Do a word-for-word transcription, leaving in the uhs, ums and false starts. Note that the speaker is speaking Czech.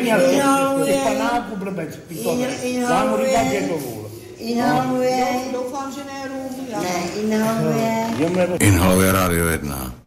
neměl těch panáků blbec, pitové. Já mu říkám dědovůl. Inhaluje. Doufám, že ne rum. Ne, inhaluje. Inhaluje Rádio jedna.